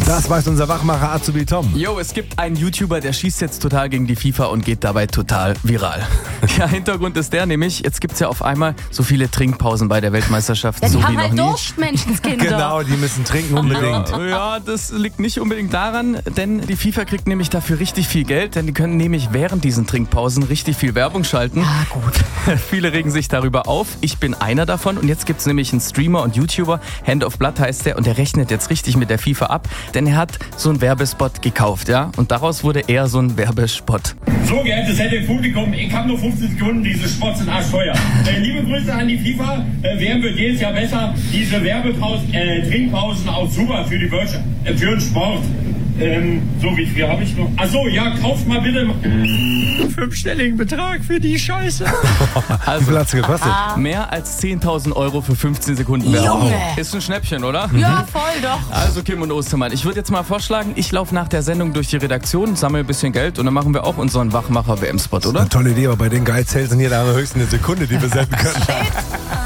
Das weiß unser Wachmacher Azubi Tom. Jo, es gibt einen YouTuber, der schießt jetzt total gegen die FIFA und geht dabei total viral. Ja, Hintergrund ist der nämlich, jetzt gibt's ja auf einmal so viele Trinkpausen bei der Weltmeisterschaft. Ja, die so haben wie halt noch nie. Durst, Menschenskinder. Genau, die müssen trinken unbedingt. Ja, das liegt nicht unbedingt daran, denn die FIFA kriegt nämlich dafür richtig viel Geld, denn die können nämlich während diesen Trinkpausen richtig viel Werbung schalten. Ah, gut. Viele regen sich darüber auf. Ich bin einer davon und jetzt gibt's nämlich einen Streamer und YouTuber, Hand of Blood heißt der, und der rechnet jetzt richtig mit der FIFA ab, denn er hat so einen Werbespot gekauft, ja, und daraus wurde er so ein Werbespot. So, geehrtes Publikum, ich habe nur 15 Sekunden, diese Spots sind arschteuer. Liebe Grüße an die FIFA, WM wird jedes Jahr besser. Diese Trinkpausen auch super für die Wirtschaft, für den Sport. So, wie viel habe ich noch? Achso, ja, kauft mal bitte einen 5-stelligen Betrag für die Scheiße. Wie viel hat's gekostet? Mehr als 10.000 Euro für 15 Sekunden Werbung. Junge. Ist ein Schnäppchen, oder? Ja, voll doch. Also Kim und Ostermann, ich würde jetzt mal vorschlagen, ich laufe nach der Sendung durch die Redaktion, sammle ein bisschen Geld und dann machen wir auch unseren Wachmacher-WM-Spot, oder? Eine tolle Idee, aber bei den Geizhältern hier, da haben wir höchstens eine Sekunde, die wir senden können.